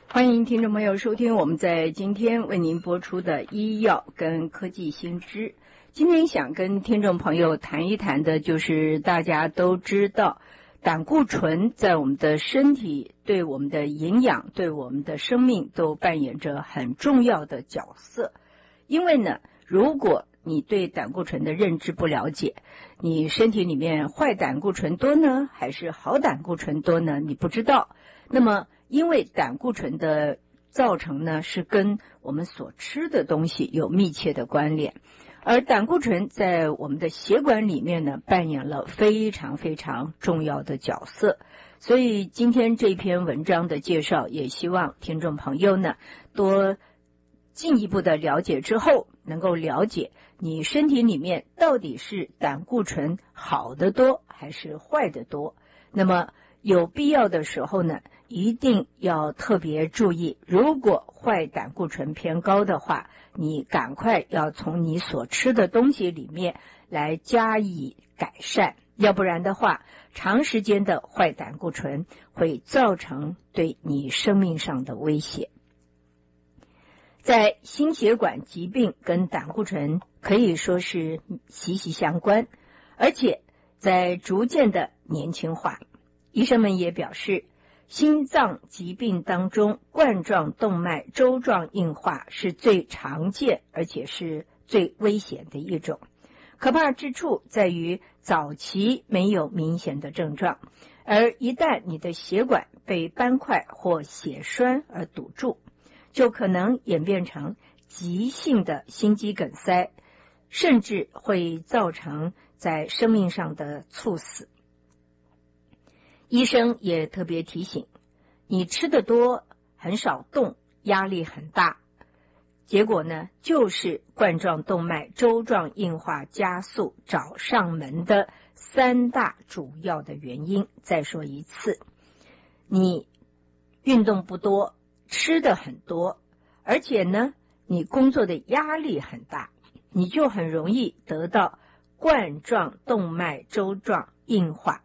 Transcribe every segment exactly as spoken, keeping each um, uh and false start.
欢迎听众朋友收听我们在今天为您播出的医药跟科技新知。今天想跟听众朋友谈一谈的就是大家都知道胆固醇在我们的身体对我们的营养对我们的生命都扮演着很重要的角色。因为呢，如果你对胆固醇的认知不了解，你身体里面坏胆固醇多呢还是好胆固醇多呢你不知道，那么因为胆固醇的造成呢是跟我们所吃的东西有密切的关联，而胆固醇在我们的血管里面呢扮演了非常非常重要的角色。所以今天这篇文章的介绍也希望听众朋友呢多进一步的了解之后，能够了解你身体里面到底是胆固醇好的多还是坏的多。那么有必要的时候呢一定要特别注意，如果坏胆固醇偏高的话，你赶快要从你所吃的东西里面来加以改善，要不然的话长时间的坏胆固醇会造成对你生命上的威胁。在心血管疾病跟胆固醇可以说是息息相关，而且在逐渐的年轻化。医生们也表示，心脏疾病当中冠状动脉粥状硬化是最常见而且是最危险的一种。可怕之处在于早期没有明显的症状，而一旦你的血管被斑块或血栓而堵住，就可能演变成急性的心肌梗塞，甚至会造成在生命上的猝死。医生也特别提醒，你吃得多，很少动，压力很大，结果呢就是冠状动脉粥状硬化加速找上门的三大主要的原因。再说一次，你运动不多，吃的很多，而且呢你工作的压力很大，你就很容易得到冠状动脉粥状硬化。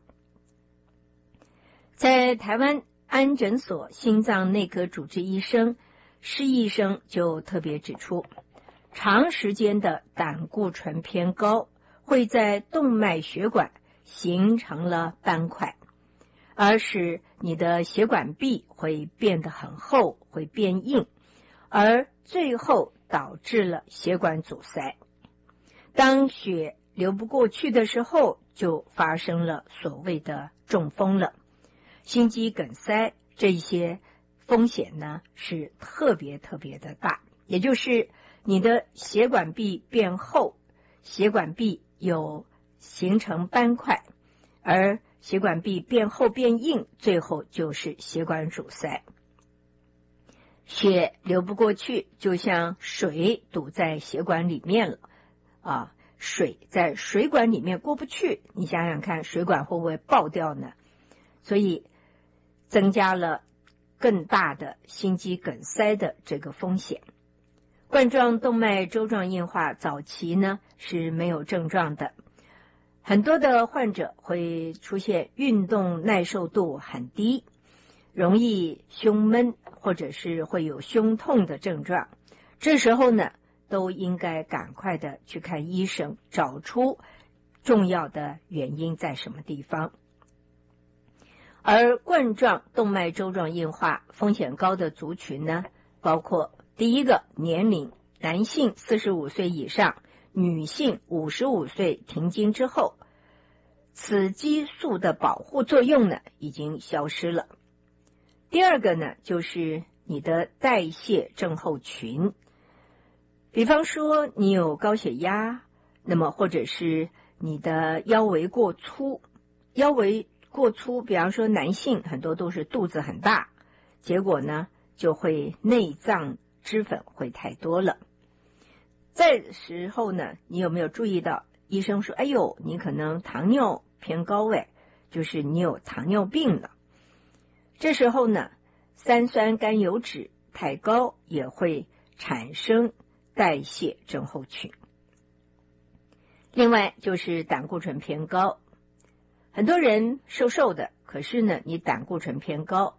在台湾安诊所心脏内科主治医生施医生就特别指出，长时间的胆固醇偏高会在动脉血管形成了斑块，而使你的血管壁会变得很厚，会变硬，而最后导致了血管阻塞。当血流不过去的时候，就发生了所谓的中风了。心肌梗塞这些风险呢是特别特别的大，也就是你的血管壁变厚，血管壁有形成斑块，而血管壁变厚变硬，最后就是血管阻塞。血流不过去，就像水堵在血管里面了啊，水在水管里面过不去，你想想看水管会不会爆掉呢？所以增加了更大的心肌梗塞的这个风险。冠状动脉粥状硬化早期呢是没有症状的，很多的患者会出现运动耐受度很低，容易胸闷或者是会有胸痛的症状，这时候呢都应该赶快的去看医生，找出重要的原因在什么地方。而冠状动脉粥状硬化风险高的族群呢，包括第一个年龄，男性四十五岁以上，女性五十五岁停经之后，此激素的保护作用呢已经消失了。第二个呢就是你的代谢症候群，比方说你有高血压，那么或者是你的腰围过粗，腰围过粗，比方说男性很多都是肚子很大，结果呢就会内脏脂粉会太多了。这时候呢你有没有注意到医生说，哎呦你可能糖尿偏高位，就是你有糖尿病了。这时候呢三酸甘油酯太高也会产生代谢症候群。另外就是胆固醇偏高，很多人瘦瘦的，可是呢你胆固醇偏高，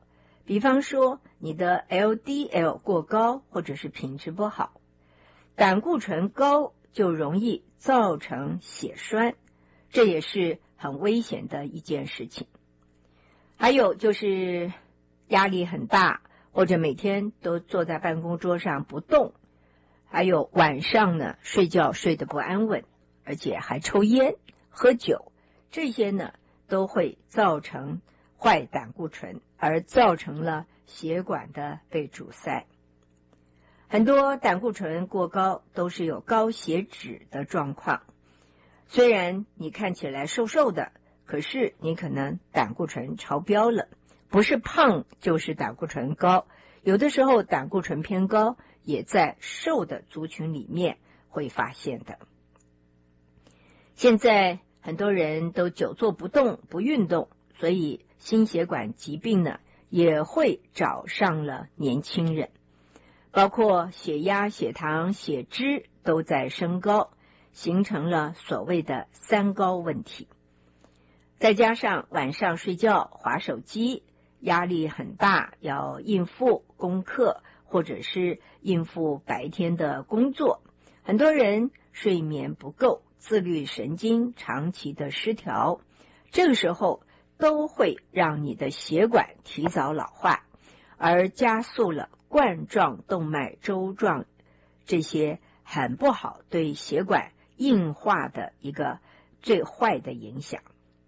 比方说你的 L D L 过高或者是品质不好，胆固醇高就容易造成血栓，这也是很危险的一件事情。还有就是压力很大，或者每天都坐在办公桌上不动，还有晚上呢睡觉睡得不安稳，而且还抽烟喝酒，这些呢都会造成坏胆固醇，而造成了血管的被阻塞。很多胆固醇过高都是有高血脂的状况，虽然你看起来瘦瘦的，可是你可能胆固醇超标了，不是胖就是胆固醇高，有的时候胆固醇偏高也在瘦的族群里面会发现的。现在很多人都久坐不动不运动，所以心血管疾病呢也会找上了年轻人，包括血压、血糖、血脂都在升高，形成了所谓的三高问题。再加上晚上睡觉滑手机，压力很大，要应付功课或者是应付白天的工作，很多人睡眠不够，自律神经长期的失调，这个时候都会让你的血管提早老化，而加速了冠状动脉粥状这些很不好对血管硬化的一个最坏的影响。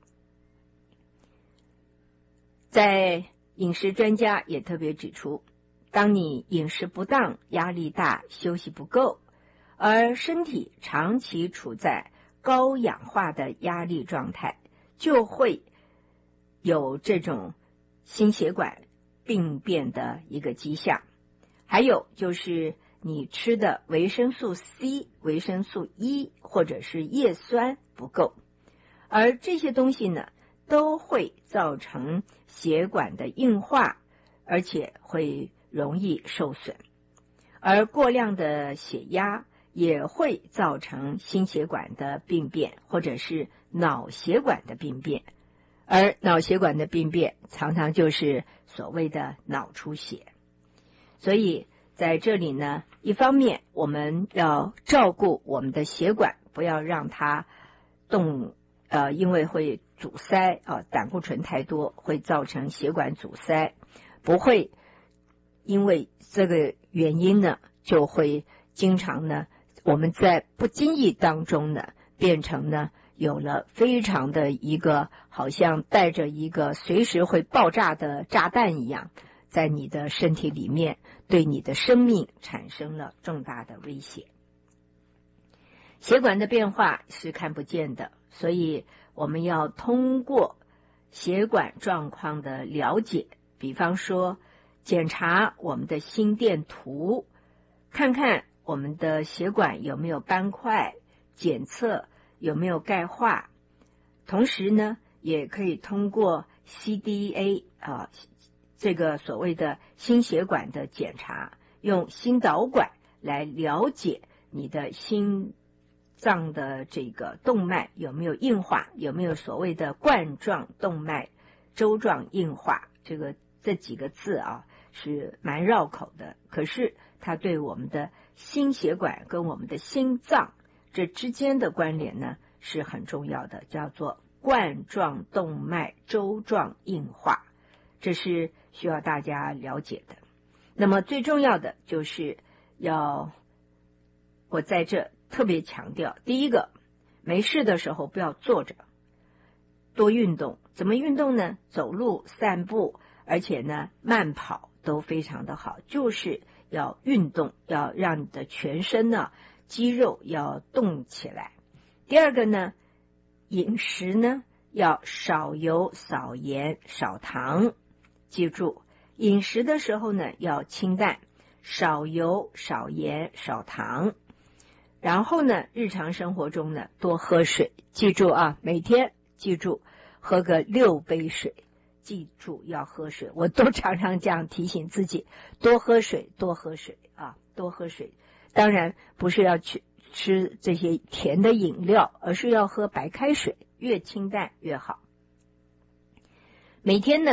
在饮食专家也特别指出，当你饮食不当、压力大、休息不够，而身体长期处在高氧化的压力状态，就会有这种心血管病变的一个迹象。还有就是你吃的维生素 C、维生素 E 或者是叶酸不够，而这些东西呢都会造成血管的硬化，而且会容易受损。而过量的血压也会造成心血管的病变，或者是脑血管的病变。而脑血管的病变常常就是所谓的脑出血。所以在这里呢，一方面我们要照顾我们的血管，不要让它动呃，因为会阻塞啊，胆固醇太多会造成血管阻塞，不会因为这个原因呢，就会经常呢，我们在不经意当中呢，变成呢有了非常的一个好像带着一个随时会爆炸的炸弹一样，在你的身体里面，对你的生命产生了重大的威胁。血管的变化是看不见的，所以我们要通过血管状况的了解，比方说检查我们的心电图，看看我们的血管有没有斑块，检测有没有钙化，同时呢也可以通过 C D A 啊，这个所谓的心血管的检查，用心导管来了解你的心脏的这个动脉有没有硬化，有没有所谓的冠状动脉粥状硬化，这个这几个字啊是蛮绕口的，可是它对我们的心血管跟我们的心脏这之间的关联呢是很重要的，叫做冠状动脉粥状硬化，这是需要大家了解的。那么最重要的就是要我在这特别强调，第一个，没事的时候不要坐着，多运动。怎么运动呢？走路、散步，而且呢慢跑都非常的好，就是要运动，要让你的全身呢肌肉要动起来。第二个呢，饮食呢要少油、少盐、少糖。记住，饮食的时候呢要清淡，少油、少盐、少糖。然后呢，日常生活中呢多喝水，记住啊，每天记住喝个六杯水，记住要喝水，我都常常这样提醒自己，多喝水，多喝水啊，多喝水。当然不是要去吃这些甜的饮料，而是要喝白开水，越清淡越好。每天呢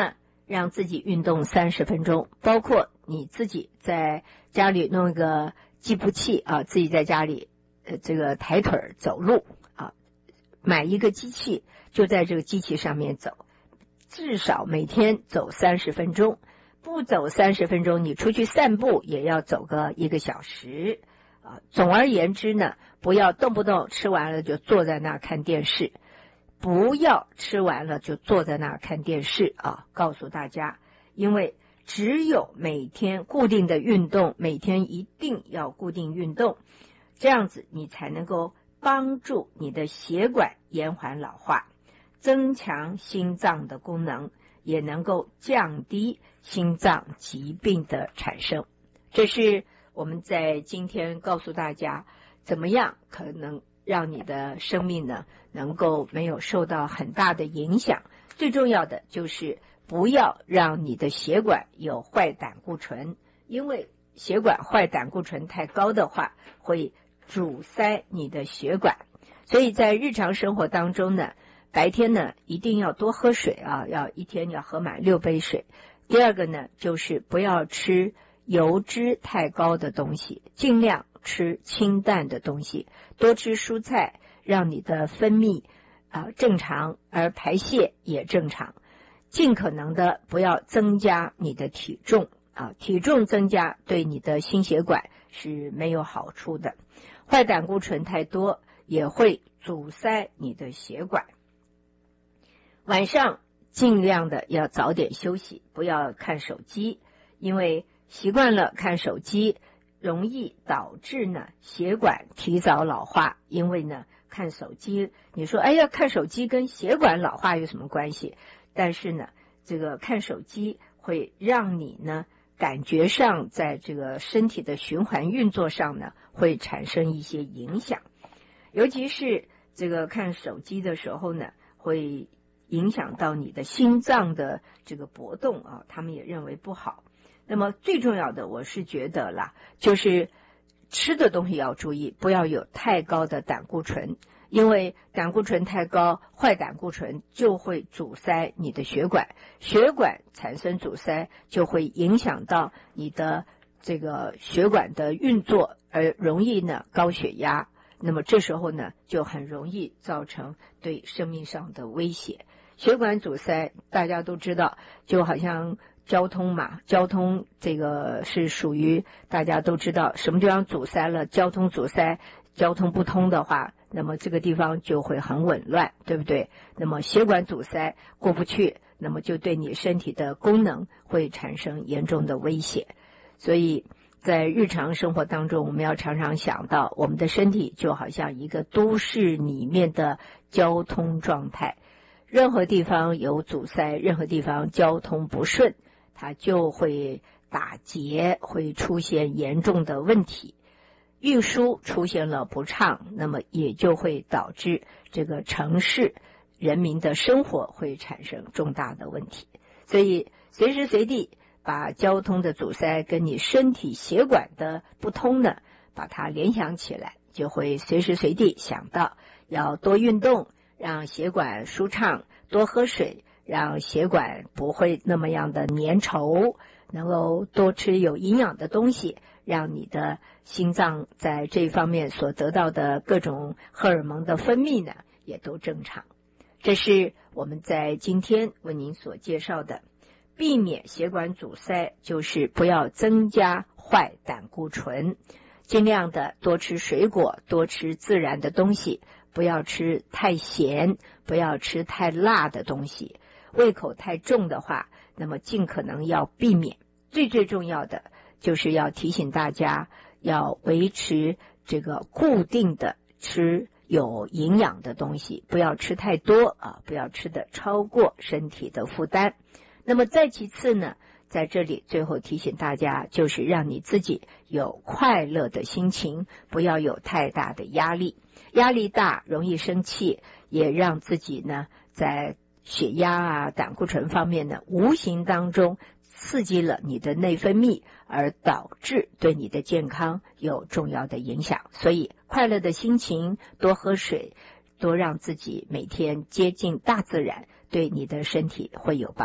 让自己运动三十分钟，包括你自己在家里弄一个计步器啊，自己在家里呃这个抬腿走路啊，买一个机器，就在这个机器上面走，至少每天走三十分钟，不走三十分钟，你出去散步也要走个一个小时啊。总而言之呢，不要动不动吃完了就坐在那儿看电视。不要吃完了就坐在那儿看电视啊！告诉大家，因为只有每天固定的运动，每天一定要固定运动，这样子你才能够帮助你的血管延缓老化，增强心脏的功能，也能够降低心脏疾病的产生。这是我们在今天告诉大家，怎么样可能让你的生命呢能够没有受到很大的影响。最重要的就是不要让你的血管有坏胆固醇，因为血管坏胆固醇太高的话会阻塞你的血管。所以在日常生活当中呢，白天呢一定要多喝水啊，要一天要喝满六杯水。第二个呢就是不要吃油脂太高的东西，尽量吃清淡的东西，多吃蔬菜，让你的分泌啊、呃、正常，而排泄也正常。尽可能的不要增加你的体重啊，体重增加对你的心血管是没有好处的。坏胆固醇太多也会阻塞你的血管。晚上尽量的要早点休息，不要看手机，因为习惯了看手机容易导致呢血管提早老化。因为呢看手机，你说哎呀看手机跟血管老化有什么关系？但是呢这个看手机会让你呢感觉上在这个身体的循环运作上呢会产生一些影响，尤其是这个看手机的时候呢会影响到你的心脏的这个搏动啊，他们也认为不好。那么最重要的我是觉得啦，就是吃的东西要注意，不要有太高的胆固醇，因为胆固醇太高，坏胆固醇就会阻塞你的血管，血管产生阻塞就会影响到你的这个血管的运作，而容易呢高血压，那么这时候呢就很容易造成对生命上的威胁。血管阻塞大家都知道，就好像交通嘛，交通这个是属于大家都知道什么地方阻塞了，交通阻塞，交通不通的话，那么这个地方就会很紊乱，对不对？那么血管阻塞过不去，那么就对你身体的功能会产生严重的威胁。所以在日常生活当中，我们要常常想到，我们的身体就好像一个都市里面的交通状态，任何地方有阻塞，任何地方交通不顺，它就会打结，会出现严重的问题。运输出现了不畅，那么也就会导致这个城市人民的生活会产生重大的问题。所以随时随地把交通的阻塞跟你身体血管的不通呢，把它联想起来，就会随时随地想到要多运动，让血管舒畅，多喝水，让血管不会那么样的粘稠，能够多吃有营养的东西，让你的心脏在这方面所得到的各种荷尔蒙的分泌呢也都正常。这是我们在今天为您所介绍的，避免血管阻塞就是不要增加坏胆固醇，尽量的多吃水果，多吃自然的东西，不要吃太咸，不要吃太辣的东西，胃口太重的话，那么尽可能要避免。最最重要的就是要提醒大家，要维持这个固定的吃有营养的东西，不要吃太多啊，不要吃的超过身体的负担。那么再其次呢，在这里最后提醒大家，就是让你自己有快乐的心情，不要有太大的压力。压力大容易生气，也让自己呢在血压啊、胆固醇方面呢，无形当中刺激了你的内分泌，而导致对你的健康有重要的影响。所以快乐的心情，多喝水，多让自己每天接近大自然，对你的身体会有帮助。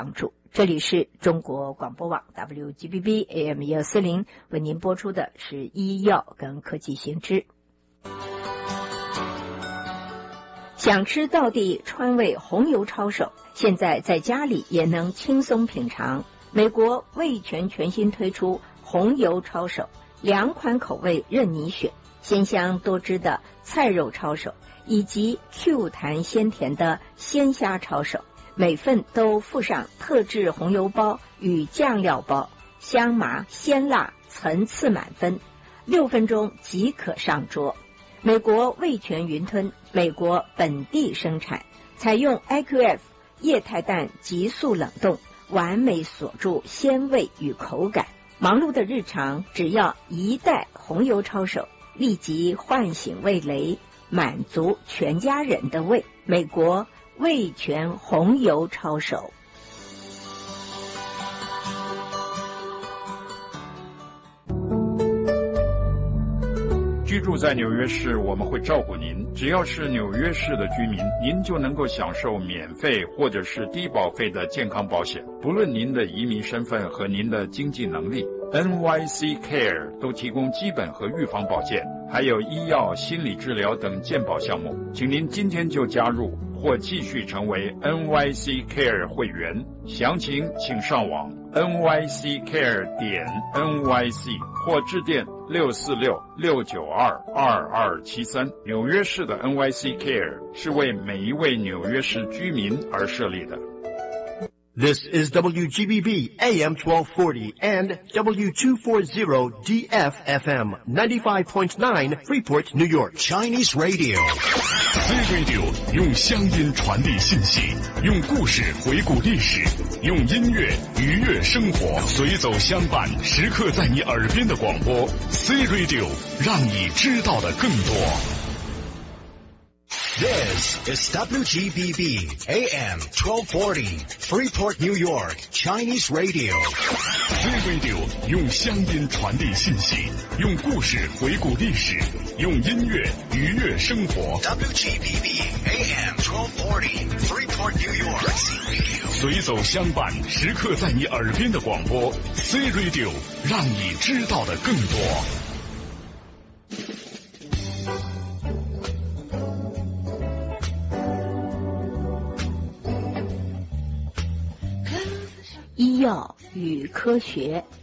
这里是中国广播网 W G B B A M 一二四零，为您播出的是医药跟科技新知。想吃道地川味红油抄手，现在在家里也能轻松品尝。美国味全全新推出红油抄手，两款口味任你选，鲜香多汁的菜肉抄手，以及 Q 弹鲜甜的鲜虾抄手，每份都附上特制红油包与酱料包，香麻鲜辣，层次满分，六分钟即可上桌。美国味全云吞，美国本地生产，采用 I Q F 液态氮急速冷冻，完美锁住鲜味与口感。忙碌的日常，只要一袋红油抄手，立即唤醒味蕾，满足全家人的胃。美国味全红油抄手。 居住在纽约市，我们会照顾您。只要是纽约市的居民，您就能够享受免费或者是低保费的健康保险，不论您的移民身份和您的经济能力。N Y C Care 都提供基本和预防保健，还有医药、心理治疗等健保项目。请您今天就加入或继续成为 N Y C Care 会员，详情请上网 N Y C Care 点 N Y C 或致电六四六六九二二二七三。纽约市的 N Y C Care 是为每一位纽约市居民而设立的。 This is W G B B A M twelve forty and W two forty D F F M ninety-five point nine Freeport, New York. Chinese Radio. C Radio 用乡音传递信息，用故事回顾历史，用音乐愉悦生活，随走相伴，时刻在你耳边的广播 C Radio 让你知道的更多。 This is W G B B A M twelve forty Freeport, New York Chinese Radio. C Radio 用乡音传递信息，用故事回顾历史，用音乐愉悦生活。 W G B B A M twelve forty Freeport, New York C Radio. 随走相伴，时刻在你耳边的广播 C Radio 让你知道的更多。 医药与科学